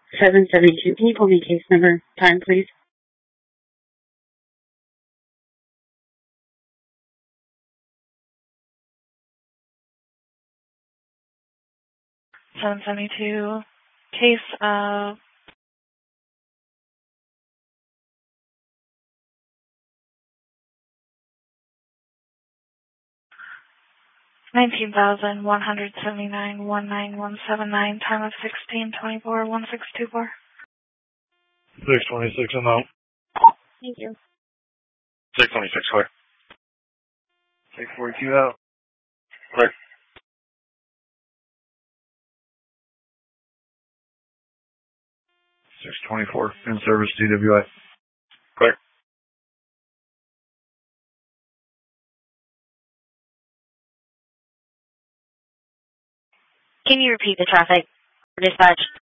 772. Can you pull me case number time, please? $772 case of $19,179.19179, time of 16/24/1624. 626 amount. Thank you. 626 clear. 642 out. Clear. 624 in service DWI. Clear. Can you repeat the traffic? Dispatch.